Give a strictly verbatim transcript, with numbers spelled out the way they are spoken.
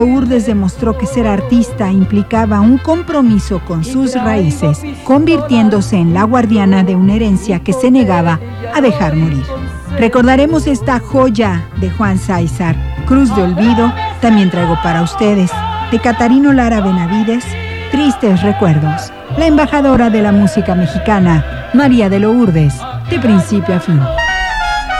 Lourdes demostró que ser artista implicaba un compromiso con sus raíces, convirtiéndose en la guardiana de una herencia que se negaba a dejar morir. Recordaremos esta joya de Juan Sáizar, Cruz de Olvido. También traigo para ustedes, de Catarino Lara Benavides, Tristes Recuerdos. La embajadora de la música mexicana, María de Lourdes, de principio a fin.